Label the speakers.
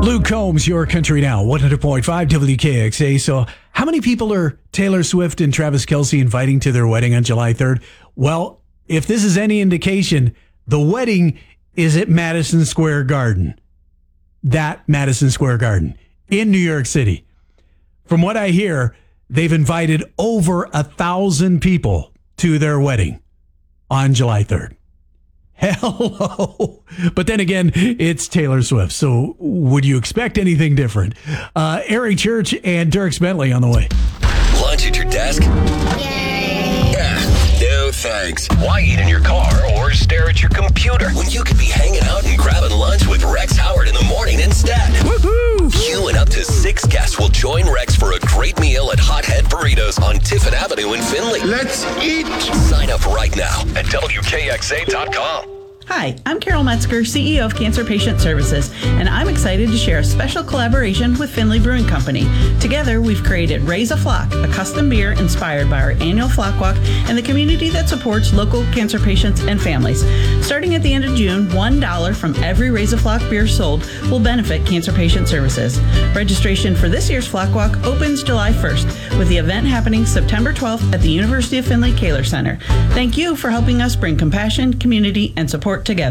Speaker 1: Luke Combs, Your Country Now, 100.5 WKXA. So how many people are Taylor Swift and Travis Kelce inviting to their wedding on July 3rd? Well, if this is any indication, the wedding is at Madison Square Garden. That Madison Square Garden in New York City. From what I hear, they've invited over 1,000 people to their wedding on July 3rd. Hello. But then again, it's Taylor Swift. So would you expect anything different? Eric Church and Dirk Bentley on the way.
Speaker 2: Lunch at your desk? Yeah, no thanks. Why eat in your car or stare at your computer when you could be hanging out and grabbing lunch with Rex Howard in the morning instead?
Speaker 1: Woohoo!
Speaker 2: You and up to 6 guests will join Rex for a great meal at Hothead Burritos on Tiffin Avenue in Findlay.
Speaker 3: Let's eat!
Speaker 2: Sign up right now at WKXA.com.
Speaker 4: Hi, I'm Carol Metzger, CEO of Cancer Patient Services, and I'm excited to share a special collaboration with Findlay Brewing Company. Together, we've created Raise a Flock, a custom beer inspired by our annual Flock Walk and the community that supports local cancer patients and families. Starting at the end of June, $1 from every Raise a Flock beer sold will benefit Cancer Patient Services. Registration for this year's Flock Walk opens July 1st, with the event happening September 12th at the University of Findlay Kaler Center. Thank you for helping us bring compassion, community, and support together.